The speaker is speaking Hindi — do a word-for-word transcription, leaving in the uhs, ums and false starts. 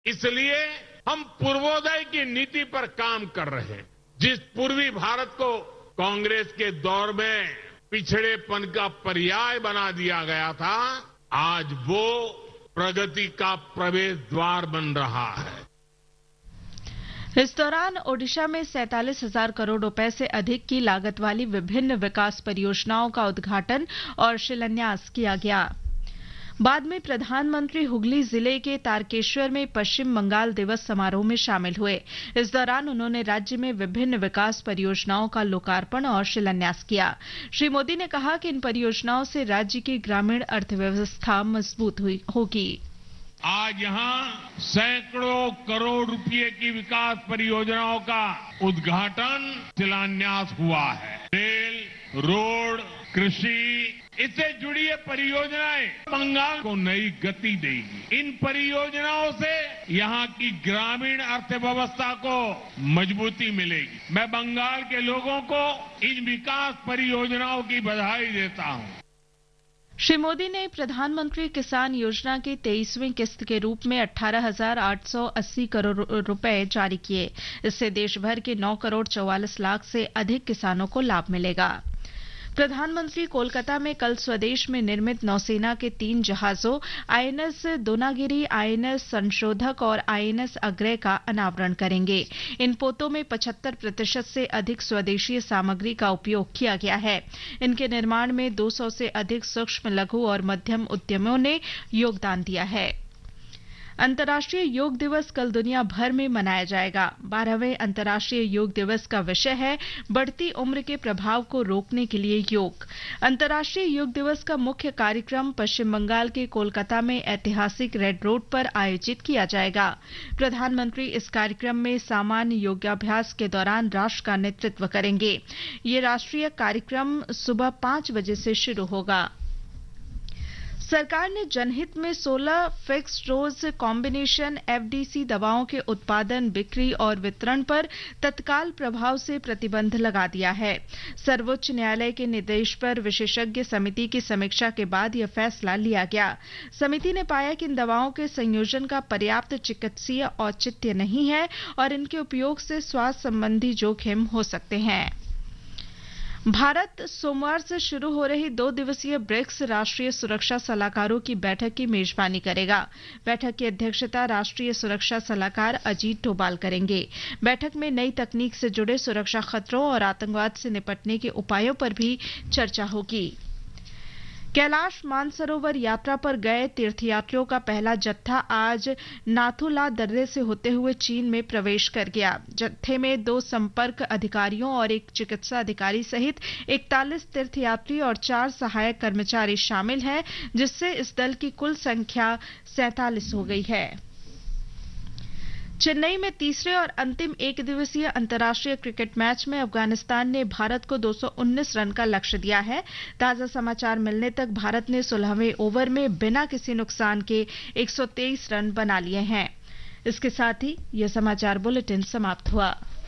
इसलिए हम पूर्वोदय की नीति पर काम कर रहे हैं। जिस पूर्वी भारत को कांग्रेस के दौर में पिछड़ेपन का पर्याय बना दिया गया था, आज वो प्रगति का प्रवेश द्वार बन रहा है। इस दौरान ओडिशा में सैंतालीस हजार करोड़ रुपए से अधिक की लागत वाली विभिन्न विकास परियोजनाओं का उद्घाटन और शिलान्यास किया गया। बाद में प्रधानमंत्री हुगली जिले के तारकेश्वर में पश्चिम बंगाल दिवस समारोह में शामिल हुए। इस दौरान उन्होंने राज्य में विभिन्न विकास परियोजनाओं का लोकार्पण और शिलान्यास किया। श्री मोदी ने कहा कि इन परियोजनाओं से राज्य की ग्रामीण अर्थव्यवस्था मजबूत होगी। आज यहाँ सैकड़ों करोड़ रुपए की विकास परियोजनाओं का उद्घाटन शिलान्यास हुआ है। रेल, रोड, कृषि, इससे जुड़ी ये परियोजनाएं बंगाल को नई गति देगी। इन परियोजनाओं से यहाँ की ग्रामीण अर्थव्यवस्था को मजबूती मिलेगी। मैं बंगाल के लोगों को इन विकास परियोजनाओं की बधाई देता हूँ। श्री मोदी ने प्रधानमंत्री किसान योजना की तेईसवीं किस्त के रूप में अठारह हजार आठ सौ अस्सी करोड़ रुपए जारी किए। इससे देश भर के नौ करोड़ चौवालीस लाख से अधिक किसानों को लाभ मिलेगा। प्रधानमंत्री कोलकाता में कल स्वदेश में निर्मित नौसेना के तीन जहाजों आईएनएस दोनागिरी, आईएनएस संशोधक और आईएनएस अग्रय का अनावरण करेंगे। इन पोतों में पचहत्तर प्रतिशत से अधिक स्वदेशी सामग्री का उपयोग किया गया है। इनके निर्माण में दो सौ से अधिक सूक्ष्म, लघु और मध्यम उद्यमों ने योगदान दिया है। अंतर्राष्ट्रीय योग दिवस कल दुनिया भर में मनाया जाएगा। बारहवें अंतर्राष्ट्रीय योग दिवस का विषय है बढ़ती उम्र के प्रभाव को रोकने के लिए योग। अंतर्राष्ट्रीय योग दिवस का मुख्य कार्यक्रम पश्चिम बंगाल के कोलकाता में ऐतिहासिक रेड रोड पर आयोजित किया जाएगा। प्रधानमंत्री इस कार्यक्रम में सामान्य योगाभ्यास के दौरान राष्ट्र का नेतृत्व करेंगे। ये राष्ट्रीय कार्यक्रम सुबह पांच बजे से शुरू होगा। सरकार ने जनहित में सोलह फिक्स्ड डोज कॉम्बिनेशन एफडीसी दवाओं के उत्पादन, बिक्री और वितरण पर तत्काल प्रभाव से प्रतिबंध लगा दिया है। सर्वोच्च न्यायालय के निर्देश पर विशेषज्ञ समिति की समीक्षा के बाद यह फैसला लिया गया। समिति ने पाया कि इन दवाओं के संयोजन का पर्याप्त चिकित्सीय औचित्य नहीं है और इनके उपयोग से स्वास्थ्य संबंधी जोखिम हो सकते हैं। भारत सोमवार से शुरू हो रही दो दिवसीय ब्रिक्स राष्ट्रीय सुरक्षा सलाहकारों की बैठक की मेजबानी करेगा। बैठक की अध्यक्षता राष्ट्रीय सुरक्षा सलाहकार अजीत डोभाल करेंगे। बैठक में नई तकनीक से जुड़े सुरक्षा खतरों और आतंकवाद से निपटने के उपायों पर भी चर्चा होगी। कैलाश मानसरोवर यात्रा पर गए तीर्थयात्रियों का पहला जत्था आज नाथुला दर्रे से होते हुए चीन में प्रवेश कर गया। जत्थे में दो संपर्क अधिकारियों और एक चिकित्सा अधिकारी सहित इकतालीस तीर्थयात्री और चार सहायक कर्मचारी शामिल हैं, जिससे इस दल की कुल संख्या सैंतालीस हो गई है। चेन्नई में तीसरे और अंतिम एक दिवसीय अंतर्राष्ट्रीय क्रिकेट मैच में अफगानिस्तान ने भारत को दो सौ उन्नीस रन का लक्ष्य दिया है। ताजा समाचार मिलने तक भारत ने सोलहवें ओवर में बिना किसी नुकसान के एक सौ तेईस रन बना लिए हैं। इसके साथ ही यह समाचार बुलेटिन समाप्त हुआ।